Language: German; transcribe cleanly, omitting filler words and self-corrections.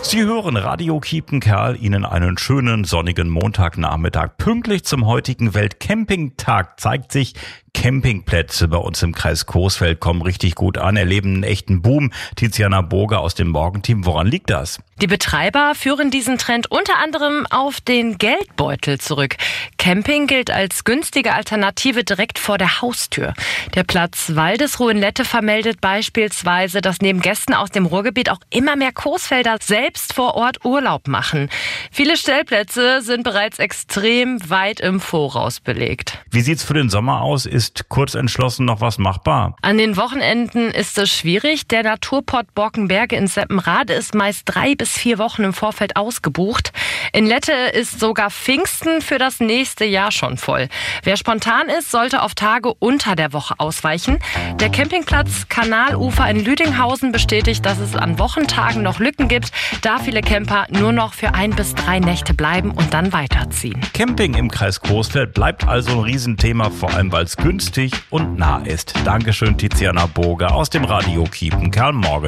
Sie hören Radio Kiepenkerl, Ihnen einen schönen sonnigen Montagnachmittag. Pünktlich zum heutigen Weltcampingtag zeigt sich, Campingplätze bei uns im Kreis Coesfeld kommen richtig gut an, erleben einen echten Boom. Tiziana Burger aus dem Morgenteam, woran liegt das? Die Betreiber führen diesen Trend unter anderem auf den Geldbeutel zurück. Camping gilt als günstige Alternative direkt vor der Haustür. Der Platz Waldesruh in Lette vermeldet beispielsweise, dass neben Gästen aus dem Ruhrgebiet auch immer mehr Coesfelder selbst vor Ort Urlaub machen. Viele Stellplätze sind bereits extrem weit im Voraus belegt. Wie sieht's für den Sommer aus? Ist kurz entschlossen noch was machbar? An den Wochenenden ist es schwierig. Der Naturport Borkenberge in Seppenrade ist meist 3 bis 4 Wochen im Vorfeld ausgebucht. In Lette ist sogar Pfingsten für das nächste Jahr schon voll. Wer spontan ist, sollte auf Tage unter der Woche ausweichen. Der Campingplatz Kanalufer in Lüdinghausen bestätigt, dass es an Wochentagen noch Lücken gibt, da viele Camper nur noch für 1 bis 3 Nächte bleiben und dann weiterziehen. Camping im Kreis Coesfeld bleibt also ein Riesenthema, vor allem weil es günstig und nah ist. Dankeschön, Tiziana Burger aus dem Radio Kiepenkerl Morgen.